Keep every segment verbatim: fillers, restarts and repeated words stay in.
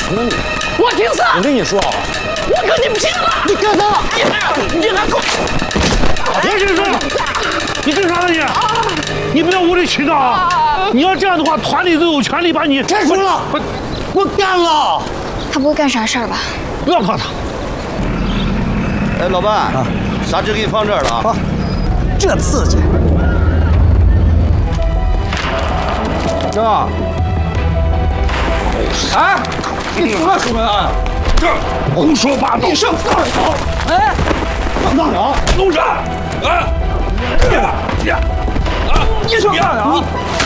什么你？ 我听啥？ 我跟你说啊， 我跟你不信了！ 你干啥？ 你还你还给我！ 我跟你说，你干啥呢你？你不要无理取闹啊！你要这样的话，团里都有权利把你开除了。我干了。 他不会干啥事儿吧？ 不要怕他。 哎，老伴，啊，砂纸给你放这儿了啊。 好，这刺激。 这。哎，你什么出门啊？ 这胡说八道！ 你上大梁！ 哎，上大梁！ 弄啥？啊！呀呀！啊！ 你上大梁！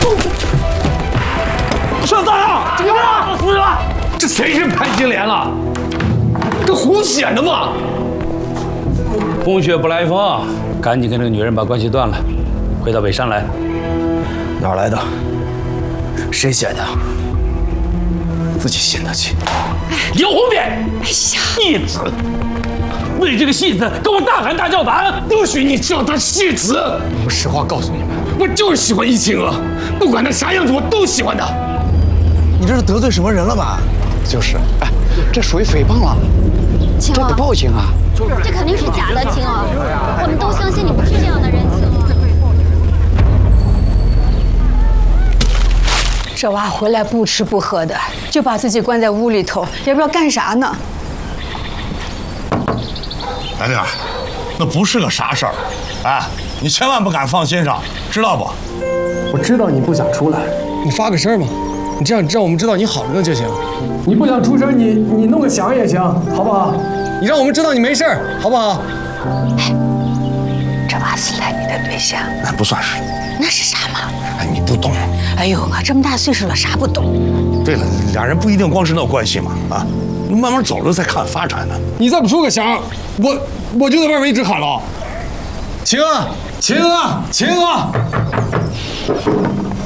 你上大梁！怎么了？死了！这谁是潘金莲了？这胡写的吗？ 风雪不来风，赶紧跟这个女人把关系断了，回到北山来。 哪儿来的？谁写的？自己信得起？ 刘红莲，哎呀，戏子，为这个戏子跟我大喊大叫板， 不许你叫他戏子！我实话告诉你们，我就是喜欢易清娥，不管他啥样子，我都喜欢他。 你这是得罪什么人了吧？ 就是，哎，这属于诽谤了， 青娥， 这得报警啊！ 这肯定是假的，青娥，我们都相信你不是这样的人，青娥。 这娃回来不吃不喝的，就把自己关在屋里头，也不知道干啥呢。 白丽儿，那不是个啥事儿，哎，你千万不敢放心上，知道不？ 我知道你不想出来，你发个声嘛，你这样让我们知道你好着呢就行。你不想出声，你你弄个响也行，好不好？你让我们知道你没事儿，好不好？ 哎，这娃是来你的对象？ 那不算是。 那是啥嘛？ 哎，你不懂。 哎呦，我这么大岁数了，啥不懂？ 对了，俩人不一定光是那关系嘛，啊，慢慢走着再看发展呢。 你再不出个响，我我就在外面一直喊了。秦娥，秦娥，秦娥。